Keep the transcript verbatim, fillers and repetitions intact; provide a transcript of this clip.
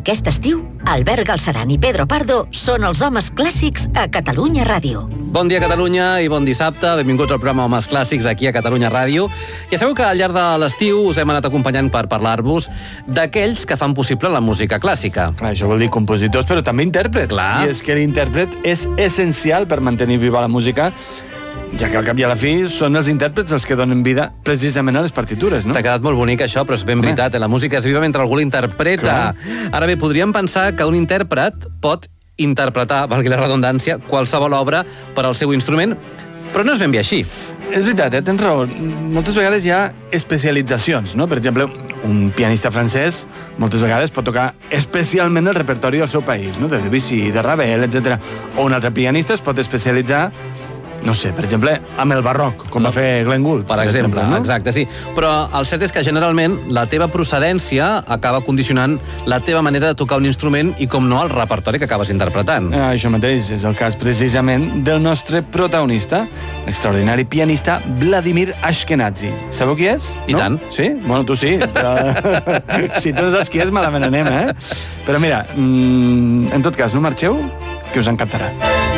Aquest estiu, Albert Galceran i Pedro Pardo són els homes clàssics a Catalunya Ràdio. Bon dia, Catalunya, i bon dissabte. Benvinguts al programa Homes Clàssics aquí a Catalunya Ràdio. Ja sabeu que al llarg de l'estiu us hem anat acompanyant per parlar-vos d'aquells que fan possible la música clàssica. Clar, això vol dir compositors, però també intèrprets. Clar. I és que l'intèrpret és essencial per mantenir viva la música, ja que al cap i a la fi són els intèrprets els que donen vida precisament a les partitures, no? T'ha quedat molt bonic això, però és ben veritat, eh? La música és viva mentre algú l'interpreta. Clar. Ara bé, podríem pensar que un intèrpret pot interpretar, valgui la redundància, qualsevol obra per al seu instrument, però no és ben bé així. És veritat, eh? Tens raó. Moltes vegades hi ha especialitzacions, no? Per exemple, un pianista francès moltes vegades pot tocar especialment el repertori del seu país, no? De Debussy, de Ravel, etcètera. O un altre pianista es pot especialitzar, no sé, per exemple, amb el barroc, com no. va fer Glenn Gould. Per, per exemple, exemple no? Exacte, sí. Però el cert és que generalment la teva procedència acaba condicionant la teva manera de tocar un instrument i, com no, el repertori que acabes interpretant. Ah, això mateix és el cas precisament del nostre protagonista, l'extraordinari pianista Vladimir Ashkenazy. Sabeu qui és? I no? tant. Sí? Bueno, tu sí, però si tu no saps qui és, malament anem, eh? Però mira, en tot cas, no marxeu, que us encantarà.